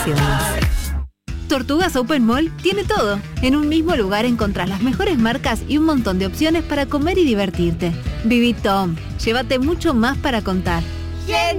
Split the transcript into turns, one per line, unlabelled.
vacaciones.
Tortugas Open Mall tiene todo. En un mismo lugar encontrás las mejores marcas y un montón de opciones para comer y divertirte. Viví Tom. Llévate mucho más para contar.